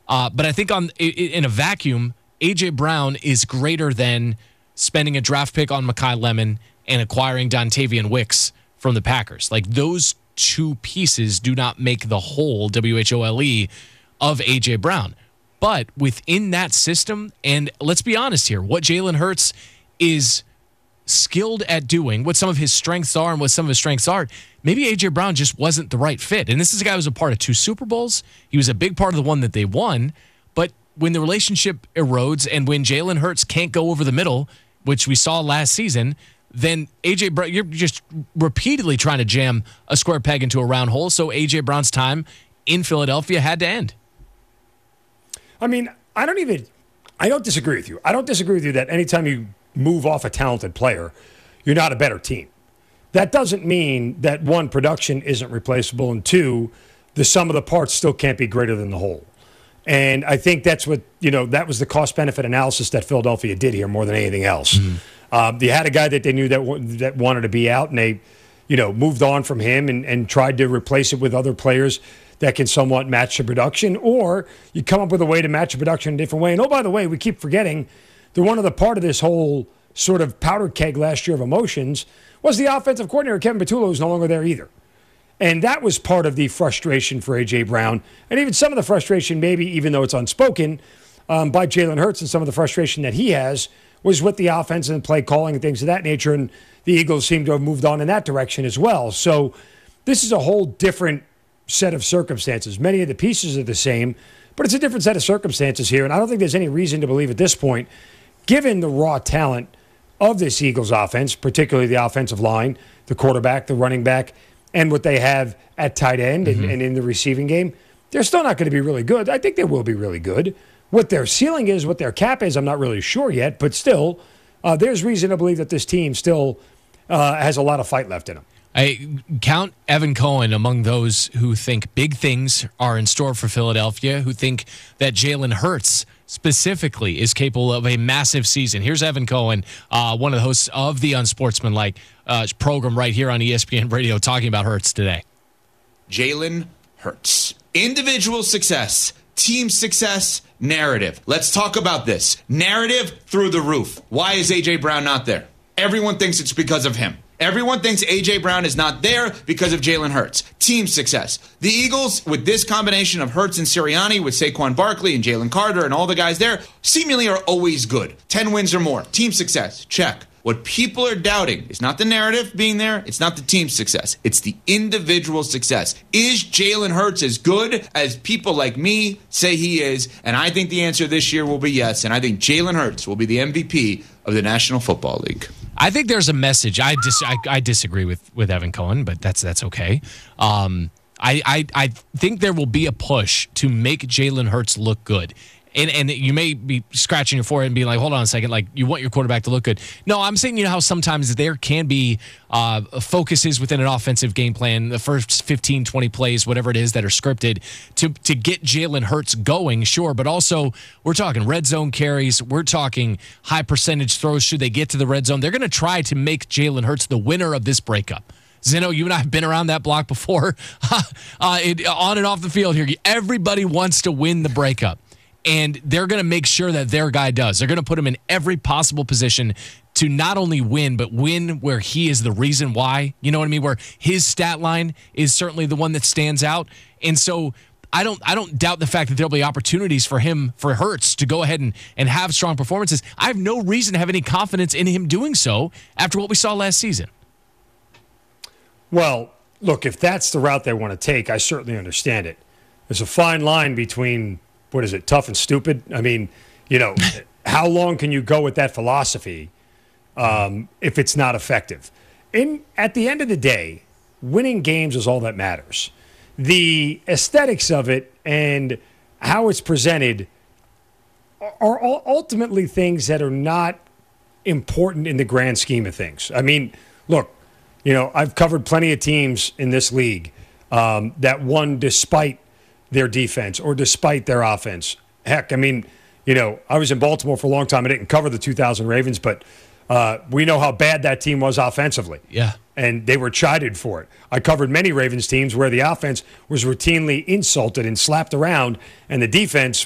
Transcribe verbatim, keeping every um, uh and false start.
Uh, but I think on in a vacuum, A J. Brown is greater than spending a draft pick on Mekhi Lemon and acquiring Dontavian Wicks from the Packers. Like, those two pieces do not make the whole, W H O L E, of A J. Brown. But within that system, and let's be honest here, what Jalen Hurts is skilled at doing, what some of his strengths are and what some of his strengths aren't, maybe A J. Brown just wasn't the right fit. And this is a guy who was a part of two Super Bowls. He was a big part of the one that they won. But when the relationship erodes and when Jalen Hurts can't go over the middle, which we saw last season, then A J. Brown, you're just repeatedly trying to jam a square peg into a round hole. So A J. Brown's time in Philadelphia had to end. I mean, I don't even, I don't disagree with you. I don't disagree with you that anytime you move off a talented player, you're not a better team. That doesn't mean that, one, production isn't replaceable, and two, the sum of the parts still can't be greater than the whole. And I think that's what, you know, that was the cost-benefit analysis that Philadelphia did here more than anything else. Mm-hmm. Um, they had a guy that they knew that that wanted to be out, and they, you know, moved on from him and, and tried to replace it with other players that can somewhat match the production, or you come up with a way to match the production in a different way. And, oh, by the way, we keep forgetting that one of the part of this whole sort of powder keg last year of emotions was the offensive coordinator, Kevin Patullo, who's no longer there either. And that was part of the frustration for A J. Brown, and even some of the frustration, maybe even though it's unspoken, um, by Jalen Hurts, and some of the frustration that he has was with the offense and play calling and things of that nature, and the Eagles seem to have moved on in that direction as well. So this is a whole different set of circumstances. Many of the pieces are the same, but it's a different set of circumstances here, and I don't think there's any reason to believe at this point, given the raw talent of this Eagles offense, particularly the offensive line, the quarterback, the running back, and what they have at tight end mm-hmm. and, and in the receiving game, they're still not going to be really good. I think they will be really good. What their ceiling is, what their cap is, I'm not really sure yet, but still, uh, there's reason to believe that this team still uh, has a lot of fight left in them. I count Evan Cohen among those who think big things are in store for Philadelphia, who think that Jalen Hurts specifically is capable of a massive season. Here's Evan Cohen, uh, one of the hosts of the Unsportsmanlike uh, program right here on E S P N Radio, talking about Hurts today. Jalen Hurts. Individual success, team success, narrative. Let's talk about this. Narrative through the roof. Why is A J. Brown not there? Everyone thinks it's because of him. Everyone thinks A J. Brown is not there because of Jalen Hurts. Team success. The Eagles, with this combination of Hurts and Sirianni, with Saquon Barkley and Jalen Carter and all the guys there, seemingly are always good. Ten wins or more. Team success. Check. What people are doubting is not the narrative being there. It's not the team success. It's the individual success. Is Jalen Hurts as good as people like me say he is? And I think the answer this year will be yes. And I think Jalen Hurts will be the M V P of the National Football League. I think there's a message. I dis- I, I disagree with, with Evan Cohen, but that's that's okay. Um, I, I I think there will be a push to make Jalen Hurts look good. And and you may be scratching your forehead and being like, hold on a second, like, you want your quarterback to look good. No, I'm saying, you know how sometimes there can be uh, focuses within an offensive game plan, the first fifteen, twenty plays, whatever it is that are scripted to, to get Jalen Hurts going, sure. But also, we're talking red zone carries. We're talking high percentage throws. Should they get to the red zone? They're going to try to make Jalen Hurts the winner of this breakup. Zeno, you and I have been around that block before, uh, it, on and off the field here. Everybody wants to win the breakup. And they're going to make sure that their guy does. They're going to put him in every possible position to not only win, but win where he is the reason why. You know what I mean? Where his stat line is certainly the one that stands out. And so I don't I don't doubt the fact that there'll be opportunities for him, for Hurts, to go ahead and, and have strong performances. I have no reason to have any confidence in him doing so after what we saw last season. Well, look, if that's the route they want to take, I certainly understand it. There's a fine line between, what is it, tough and stupid? I mean, you know, how long can you go with that philosophy um, if it's not effective? In At the end of the day, winning games is all that matters. The aesthetics of it and how it's presented are ultimately things that are not important in the grand scheme of things. I mean, look, you know, I've covered plenty of teams in this league um, that won despite their defense or despite their offense. Heck, I mean, you know, I was in Baltimore for a long time. I didn't cover the two thousand Ravens, but uh, we know how bad that team was offensively. Yeah. And they were chided for it. I covered many Ravens teams where the offense was routinely insulted and slapped around, and the defense